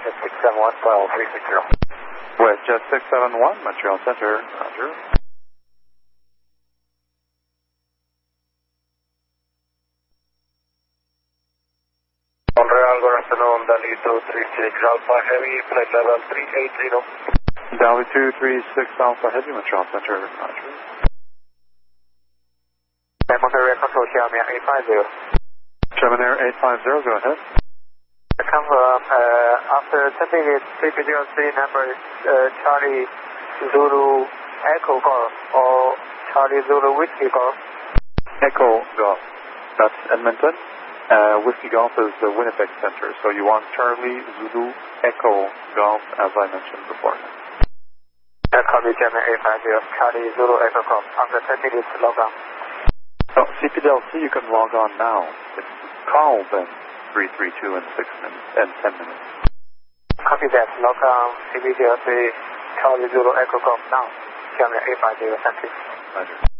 WestJet 671, file 360. WestJet 671, Montreal Center, roger. Montreal, good afternoon, Delhi 236 Alpha Heavy, flight level 380. Delhi 236 Alpha Heavy, Montreal Center, roger. Montreal Control, Xiaomi 850. German Air 850, go ahead. Confirm, after 10 minutes, CPDLC number is Charlie Zulu Echo Golf or Charlie Zulu Whiskey Golf. Echo Golf, that's Edmonton. Whiskey Golf is the Winnipeg Center, so you want Charlie Zulu Echo Golf, as I mentioned before. Copy German 850, Charlie Zulu Echo Golf. After 10 minutes, log on. Oh, CPDLC, you can log on now. It's call then 332 in 6 minutes and 10 minutes. Copy that. Log on CPDLC Charlie Zulu Echo Golf now. Xiaomi 850, thank you. Roger.